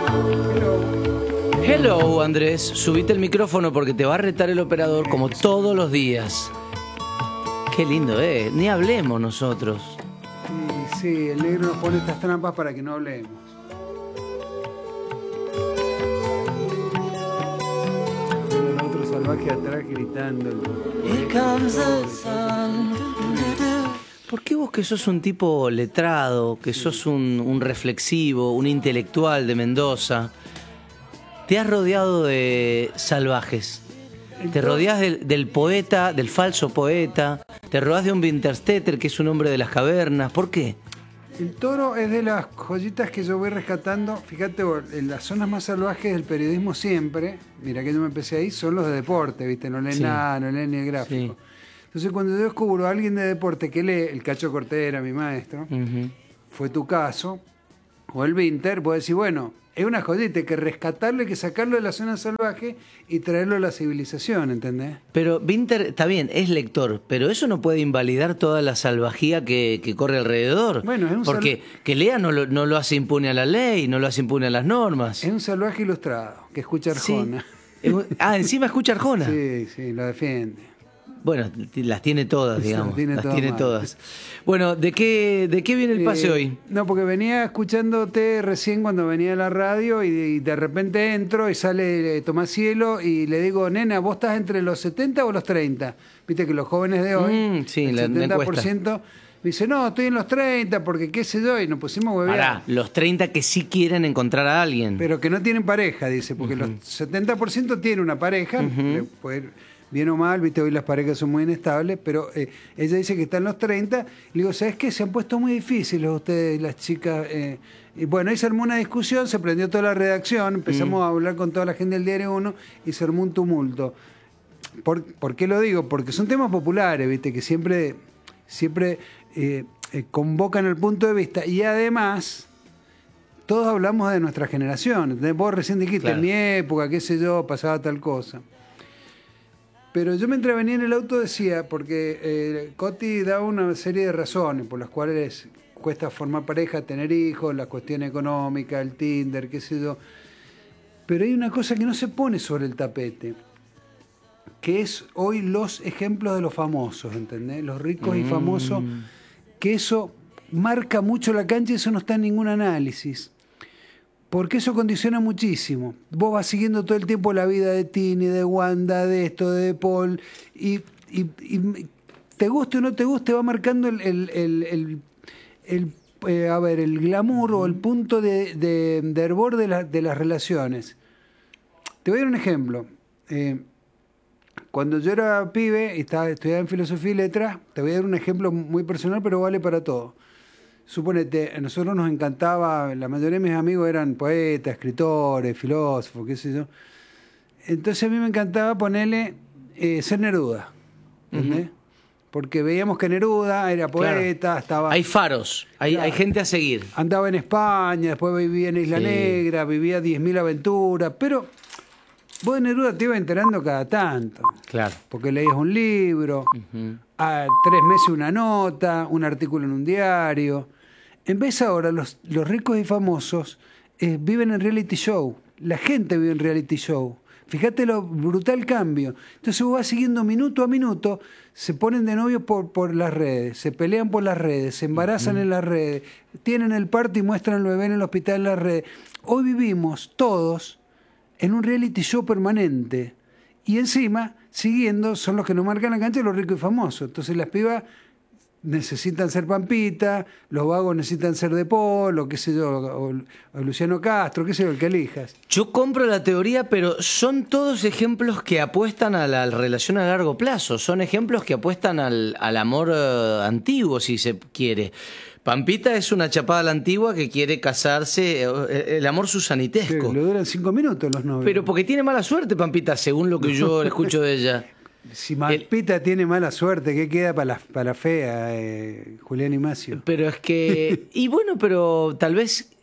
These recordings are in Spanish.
Hello, Andrés, subite el micrófono porque te va a retar el operador como todos los días. Qué lindo, ni hablemos nosotros. Sí, el negro nos pone estas trampas para que no hablemos. El otro salvaje atrás gritando. ¿Por qué vos, que sos un tipo letrado, que sos un reflexivo, un intelectual de Mendoza, te has rodeado de salvajes? Te rodeás del poeta, del falso poeta, te rodeás de un Winterstetter, que es un hombre de las cavernas. ¿Por qué? El toro es de las joyitas que yo voy rescatando. Fíjate, en las zonas más salvajes del periodismo siempre, mira que yo me empecé ahí, son los de deporte, ¿viste? No leen nada, no leen ni el gráfico. Sí. Entonces cuando yo descubro a alguien de deporte que lee, el Cacho Cortera, mi maestro, fue tu caso, o el Winter, puedo decir, bueno, es una joyita, hay que rescatarlo, hay que sacarlo de la zona salvaje y traerlo a la civilización, ¿entendés? Pero Winter, está bien, es lector, pero eso no puede invalidar toda la salvajía que corre alrededor. Bueno, es un porque que lea no lo hace impune a la ley, no lo hace impune a las normas. Es un salvaje ilustrado, que escucha Arjona. Sí. Encima escucha Arjona. Sí, lo defiende. Bueno, las tiene todas, digamos. Las tiene todas. Bueno, ¿de qué viene el pase hoy? No, porque venía escuchándote recién cuando venía a la radio y de repente entro y sale Tomás Cielo y le digo, nena, ¿vos estás entre los 70 o los 30? Viste que los jóvenes de hoy, el 70%, me dice, no, estoy en los 30 porque qué sé yo, y nos pusimos a huevear. Pará, los 30 que sí quieren encontrar a alguien. Pero que no tienen pareja, dice, porque los 70% tienen una pareja, bien o mal, viste, hoy las parejas son muy inestables, pero ella dice que está en los 30. Le digo, ¿sabes qué? Se han puesto muy difíciles ustedes, las chicas. Y bueno, ahí se armó una discusión, se prendió toda la redacción, empezamos a hablar con toda la gente del Diario 1 y se armó un tumulto. ¿Por qué lo digo? Porque son temas populares, viste, que siempre convocan el punto de vista. Y además, todos hablamos de nuestra generación. ¿Entendés? Vos recién dijiste, claro, en mi época, qué sé yo, pasaba tal cosa. Pero yo mientras venía en el auto decía, porque Coti da una serie de razones por las cuales cuesta formar pareja, tener hijos, la cuestión económica, el Tinder, qué sé yo. Pero hay una cosa que no se pone sobre el tapete, que es hoy los ejemplos de los famosos, ¿entendés? Los ricos y famosos, que eso marca mucho la cancha y eso no está en ningún análisis. Porque eso condiciona muchísimo. Vos vas siguiendo todo el tiempo la vida de Tini, de Wanda, de esto, de Paul, y te guste o no te guste, va marcando el glamour o el punto de hervor de las relaciones. Te voy a dar un ejemplo. Cuando yo era pibe y estudiaba en filosofía y letras, te voy a dar un ejemplo muy personal, pero vale para todo. Suponete, a nosotros nos encantaba, la mayoría de mis amigos eran poetas, escritores, filósofos, qué sé yo. Entonces a mí me encantaba ponerle ser Neruda, ¿entendés? Porque veíamos que Neruda era poeta, claro, estaba... Hay faros, hay gente a seguir. Andaba en España, después vivía en Isla Negra, vivía 10.000 aventuras, pero vos de Neruda te ibas enterando cada tanto. Claro. Porque leías un libro, a 3 meses una nota, un artículo en un diario. En vez ahora, los ricos y famosos viven en reality show. La gente vive en reality show. Fíjate lo brutal cambio. Entonces vos vas siguiendo minuto a minuto, se ponen de novio por las redes, se pelean por las redes, se embarazan en las redes, tienen el parto y muestran al bebé en el hospital en las redes. Hoy vivimos todos en un reality show permanente. Y encima, siguiendo, son los que nos marcan la cancha los ricos y famosos. Entonces las pibas necesitan ser Pampita, los vagos necesitan ser De Paul, o qué sé yo, o Luciano Castro, qué sé yo, el que elijas. Yo compro la teoría, pero son todos ejemplos que apuestan a la relación a largo plazo. Son ejemplos que apuestan al amor antiguo, si se quiere. Pampita es una chapada a la antigua que quiere casarse, el amor susanitesco. Sí, le duran 5 minutos los novios. Pero porque tiene mala suerte Pampita, según lo que yo escucho de ella. Si Pampita tiene mala suerte, ¿qué queda para la fea, Julián y Macio? Pero es que... Y bueno, pero tal vez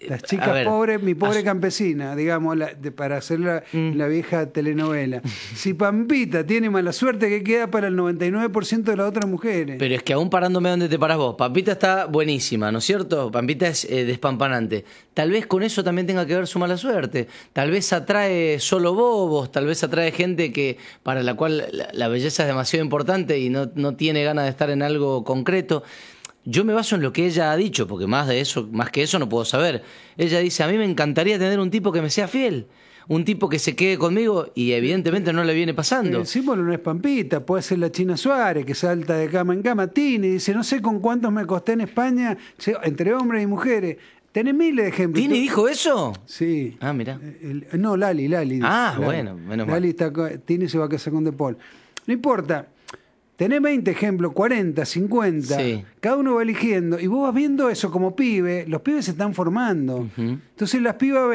Las chicas pobres, mi pobre campesina, digamos, para hacer la vieja telenovela. Si Pampita tiene mala suerte, ¿qué queda para el 99% de las otras mujeres? Pero es que aún parándome donde te parás vos, Pampita está buenísima, ¿no es cierto? Pampita es despampanante. Tal vez con eso también tenga que ver su mala suerte. Tal vez atrae solo bobos, tal vez atrae gente para la cual la belleza es demasiado importante y no tiene ganas de estar en algo concreto. Yo me baso en lo que ella ha dicho, porque más que eso no puedo saber. Ella dice, a mí me encantaría tener un tipo que me sea fiel, un tipo que se quede conmigo, y evidentemente no le viene pasando. El símbolo no es Pampita, puede ser la China Suárez, que salta de cama en cama. Tini dice, no sé con cuántos me costé en España, entre hombres y mujeres. Tenés miles de ejemplos. ¿Tini dijo eso? Sí. Ah, mirá. No, Lali. Ah, Lali. Bueno, menos mal. Tini se va a casar con De Paul. No importa. Tenés 20 ejemplos, 40, 50, sí. Cada uno va eligiendo y vos vas viendo eso como pibe, los pibes se están formando. Entonces las pibas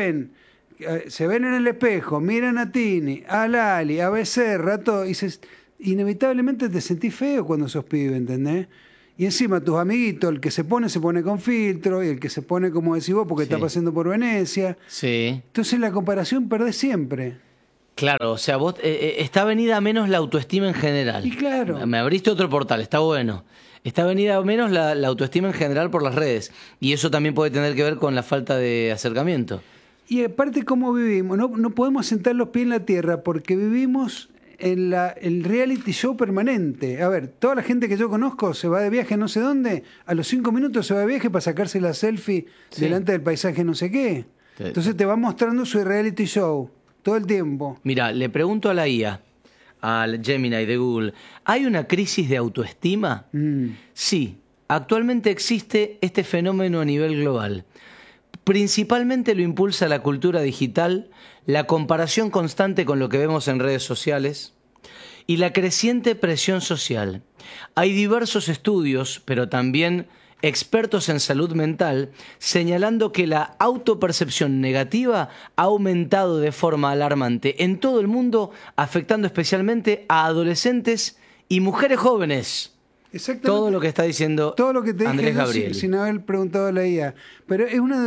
se ven en el espejo, miran a Tini, a Lali, a Becerra, a todo, y inevitablemente te sentís feo cuando sos pibe, ¿entendés? Y encima tus amiguitos, el que se pone con filtro, y el que se pone, como decís vos, porque está pasando por Venecia. Sí. Entonces la comparación perdés siempre. Claro, o sea, vos está venida a menos la autoestima en general. Y claro. Me abriste otro portal, está bueno. Está venida a menos la autoestima en general por las redes. Y eso también puede tener que ver con la falta de acercamiento. Y aparte, ¿cómo vivimos? No podemos sentar los pies en la tierra porque vivimos en el reality show permanente. A ver, toda la gente que yo conozco se va de viaje no sé dónde, a los 5 minutos se va de viaje para sacarse la selfie delante del paisaje no sé qué. Sí. Entonces te va mostrando su reality show todo el tiempo. Mira, le pregunto a la IA, al Gemini de Google, ¿hay una crisis de autoestima? Sí, actualmente existe este fenómeno a nivel global. Principalmente lo impulsa la cultura digital, la comparación constante con lo que vemos en redes sociales y la creciente presión social. Hay diversos estudios, pero también expertos en salud mental, señalando que la autopercepción negativa ha aumentado de forma alarmante en todo el mundo, afectando especialmente a adolescentes y mujeres jóvenes. Exactamente. Todo lo que está diciendo todo lo que te Andrés dije Gabriel. Sin haber preguntado a la IA. Pero es una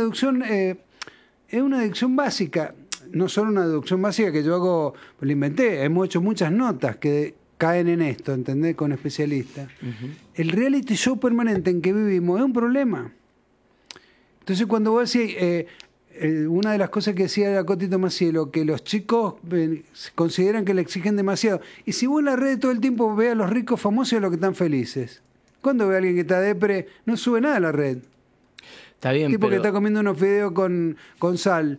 deducción básica. No solo una deducción básica que yo hago, lo inventé. Hemos hecho muchas notas que caen en esto, ¿entendés? Con especialistas. El reality show permanente en que vivimos es un problema. Entonces, cuando vos decís, una de las cosas que decía la Coti Tomacielo, que los chicos consideran que le exigen demasiado. Y si vos en la red todo el tiempo ves a los ricos famosos y a los que están felices. Cuando ve a alguien que está depre, no sube nada a la red. Está bien, tipo que está comiendo unos fideos con sal.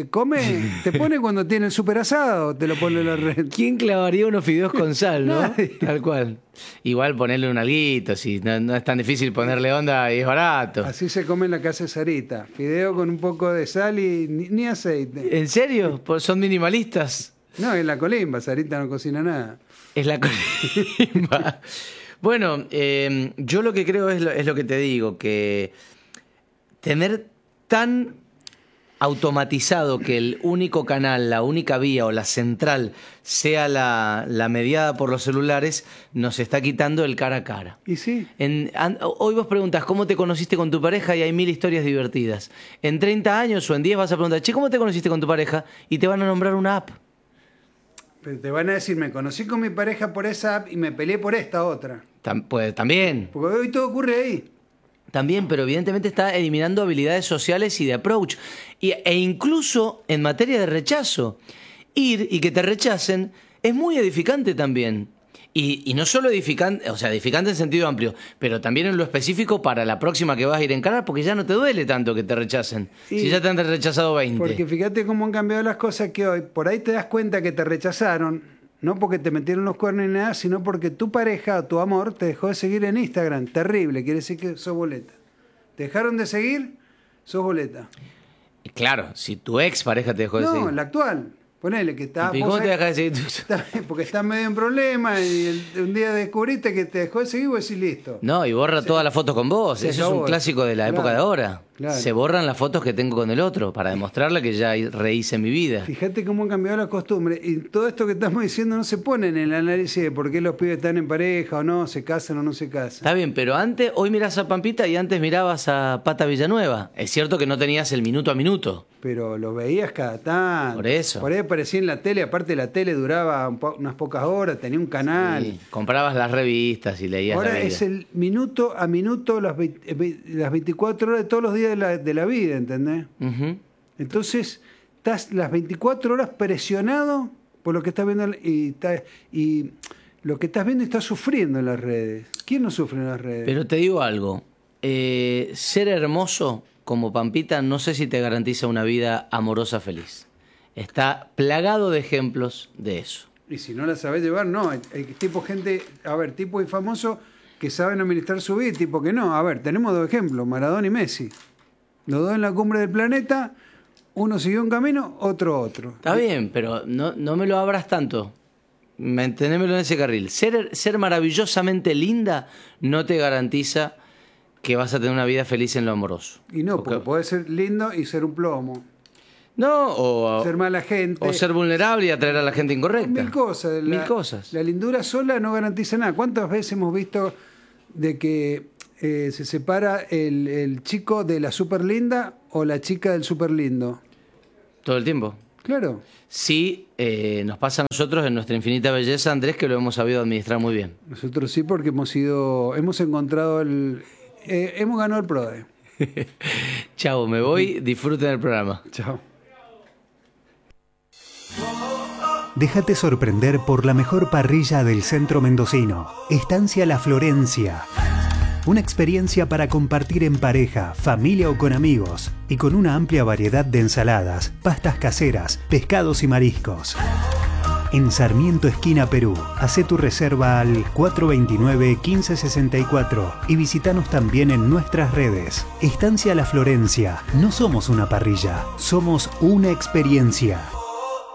Te pone cuando tiene el super asado, te lo pone en la red. ¿Quién clavaría unos fideos con sal, no? Nadie. Tal cual. Igual ponerle un alguito, si no es tan difícil ponerle onda y es barato. Así se come en la casa de Sarita. Fideo con un poco de sal y ni aceite. ¿En serio? ¿Son minimalistas? No, es la colimba. Sarita no cocina nada. Es la colimba. Bueno, yo lo que creo es lo que te digo, que tener tan automatizado que el único canal, la única vía o la central sea la mediada por los celulares, nos está quitando el cara a cara. ¿Y sí? Hoy vos preguntas, ¿cómo te conociste con tu pareja? Y hay 1000 historias divertidas. En 30 años o en 10 vas a preguntar, che, ¿cómo te conociste con tu pareja? Y te van a nombrar una app. Pero te van a decir, me conocí con mi pareja por esa app y me peleé por esta otra. Pues también. Porque hoy todo ocurre ahí. También, pero evidentemente está eliminando habilidades sociales y de approach. E incluso en materia de rechazo. Ir y que te rechacen es muy edificante también. Y no solo edificante, o sea, edificante en sentido amplio, pero también en lo específico para la próxima que vas a ir a encarar, porque ya no te duele tanto que te rechacen. Sí, si ya te han rechazado 20. Porque fíjate cómo han cambiado las cosas que hoy, por ahí te das cuenta que te rechazaron. No porque te metieron los cuernos ni nada, sino porque tu pareja o tu amor te dejó de seguir en Instagram. Terrible, quiere decir que sos boleta. Te dejaron de seguir, sos boleta. Claro, si tu ex pareja te dejó de seguir. No, la actual. Ponele que está... ¿Y cómo te dejas de seguir? Porque estás medio en problema y un día descubriste que te dejó de seguir y vos decís listo. No, y borra todas las fotos con vos. Eso es un clásico de la época de ahora. Claro. Se borran las fotos que tengo con el otro para demostrarle que ya rehice mi vida. Fíjate cómo han cambiado las costumbres. Y todo esto que estamos diciendo no se pone en el análisis de por qué los pibes están en pareja o no, se casan o no se casan. Está bien, pero hoy mirás a Pampita y antes mirabas a Pata Villanueva. Es cierto que no tenías el minuto a minuto. Pero lo veías cada tanto. Por eso. Por ahí aparecía en la tele, aparte la tele duraba unas pocas horas, tenía un canal. Sí, comprabas las revistas y leías Ahora la vida. es el minuto a minuto, las 24 horas de todos los días de la vida, ¿entendés? Uh-huh. Entonces, estás las 24 horas presionado por lo que estás viendo y lo que estás viendo y estás sufriendo en las redes. ¿Quién no sufre en las redes? Pero te digo algo, ser hermoso como Pampita no sé si te garantiza una vida amorosa feliz. Está plagado de ejemplos de eso. Y si no la sabés llevar, no. Hay tipo gente, tipo y famoso que saben administrar su vida y tipo que no. A ver, tenemos dos ejemplos, Maradona y Messi. Los dos en la cumbre del planeta, uno siguió un camino, otro. Está bien, pero no me lo abras tanto. Mantenémelo en ese carril. Ser maravillosamente linda no te garantiza que vas a tener una vida feliz en lo amoroso. Y no, porque podés ser lindo y ser un plomo. No, o ser mala gente. O ser vulnerable y atraer a la gente incorrecta. Mil cosas. Mil cosas. La lindura sola no garantiza nada. ¿Cuántas veces hemos visto de que se separa el chico de la super linda o la chica del super lindo? Todo el tiempo. Claro. Sí, nos pasa a nosotros en nuestra infinita belleza, Andrés, que lo hemos sabido administrar muy bien. Nosotros sí, porque hemos encontrado hemos ganado el PRODE. Chao, me voy, disfruten el programa. Chao. Déjate sorprender por la mejor parrilla del centro mendocino. Estancia La Florencia. Una experiencia para compartir en pareja, familia o con amigos. Y con una amplia variedad de ensaladas, pastas caseras, pescados y mariscos. En Sarmiento, esquina Perú. Hacé tu reserva al 429-1564 y visítanos también en nuestras redes. Estancia La Florencia. No somos una parrilla, somos una experiencia.